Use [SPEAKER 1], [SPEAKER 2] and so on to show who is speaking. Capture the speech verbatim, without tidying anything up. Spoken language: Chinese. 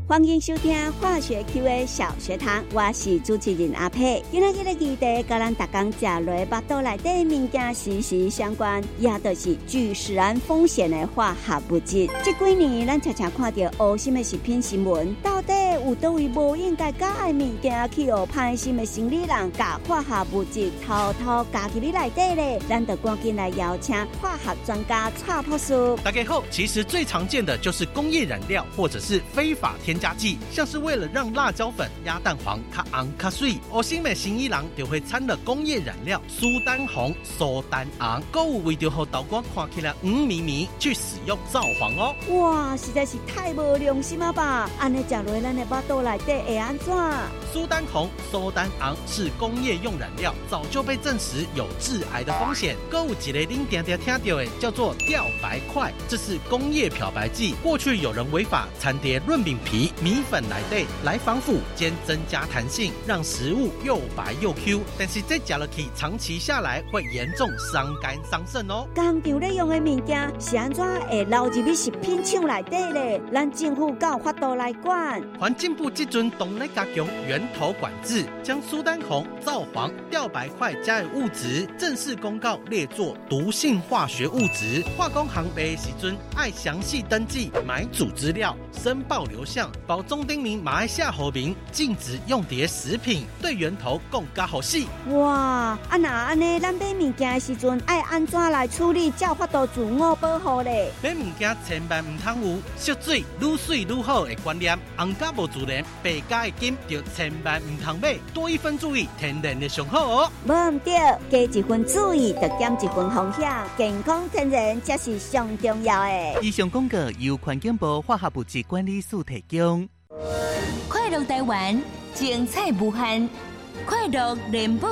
[SPEAKER 1] 欢迎收听化学 Q A 小学堂，我是主持人阿佩。今仔日的议题，甲咱逐工食落腹肚内底物件息息相关，也就是具食安风险的化学物质。这几年，咱常常看到恶心的食品新闻，到底有倒位无应该加的物件，去互歹心的生理人，甲化学物质偷偷加入你内底咧？咱得赶紧来邀请化学专家蔡博士。
[SPEAKER 2] 大家好，其实最常见的就是工业染料或者是非法添加剂，像是为了让辣椒粉、鸭蛋黄较红较水，恶心的生意人就会掺了工业染料苏丹红、苏丹红，购有为着让豆干看起来黄绵绵去使用造黄哦。
[SPEAKER 1] 哇，实在是太无良心了吧！安尼吃落咱的腹肚内底会安怎？
[SPEAKER 2] 苏丹红、苏丹红是工业用染料，早就被证实有致癌的风险。购有一个您常常听到的叫做吊白块，这是工业漂白剂。过去有人违法掺叠润饼皮、米粉来底来防腐兼增加弹性，让食物又白又 Q。但是这吃了去，长期下来会严重伤肝伤肾哦。工
[SPEAKER 1] 厂咧用的物件是安怎会流入去食品厂内底咧？咱政府有法度来管。
[SPEAKER 2] 环境部这阵动来加强源头管制，将苏丹红、皂黄、吊白块加的物质正式公告列作毒性化学物质。化工行卖的时阵爱详细登记买主资料、申报流向，保中丁明马来西亚后明禁止用碟食品，对源头更加好细。
[SPEAKER 1] 哇，啊那安尼，咱买物件的时阵爱安怎来处理，才有法度自我保护咧？
[SPEAKER 2] 买物件千万唔通有烧水愈水愈好的观念，红甲无自然，白甲的金就千万唔通买，多一分注意，天然的上好哦。
[SPEAKER 1] 无唔对，加一分注意，就减一分风险。健康天然才是上重要的。
[SPEAKER 3] 以上广告由环境部化学物质管理署提供。
[SPEAKER 4] 快乐台湾，精彩无限，快乐联播。